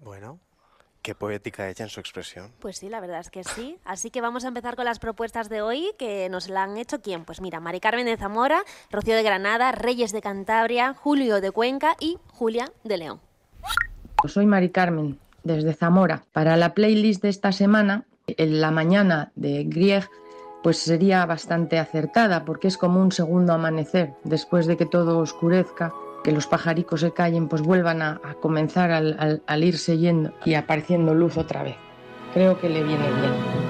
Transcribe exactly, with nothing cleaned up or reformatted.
Bueno, qué poética ella en su expresión. Pues sí, la verdad es que sí. Así que vamos a empezar con las propuestas de hoy, que nos la han hecho ¿quién? Pues mira, Mari Carmen de Zamora, Rocío de Granada, Reyes de Cantabria, Julio de Cuenca y Julia de León. Soy Mari Carmen, desde Zamora. Para la playlist de esta semana, en la mañana de Grieg, pues sería bastante acertada, porque es como un segundo amanecer. Después de que todo oscurezca, que los pajaricos se callen, pues vuelvan a, a comenzar al, al, al irse yendo y apareciendo luz otra vez. Creo que le viene bien.